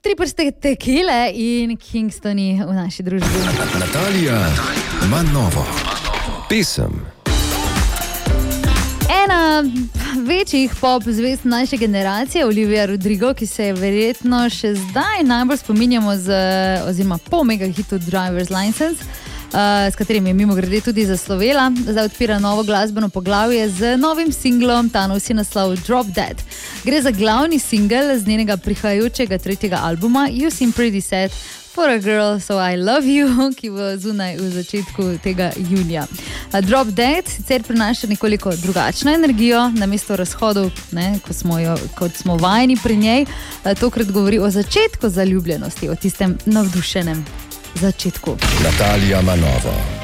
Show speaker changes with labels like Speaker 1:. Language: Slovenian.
Speaker 1: 3 prste tekile in Kingstoni v naši družbi.
Speaker 2: Natalija Manova. Pesem.
Speaker 1: Ena večjih pop zvezd naše generacije, Olivia Rodrigo, ki se je verjetno še zdaj najbolj spominjamo oziroma po mega hitu Driver's License, s katerim je mimogrede tudi zaslovela. Zdaj odpira novo glasbeno poglavje z novim singlom, ta nosi naslov Drop Dead. Gre za glavni singel z njenega prihajajočega 3. albuma You Seem Pretty Sad for a Girl, So I Love You, ki bo zunaj v začetku tega junija. Drop Dead sicer prinaša nekoliko drugačno energijo, namesto razhodov, kot smo vajeni pri njej, tokrat govori o začetku zaljubljenosti, o tistem navdušenem začetku.
Speaker 2: Natalija Manova.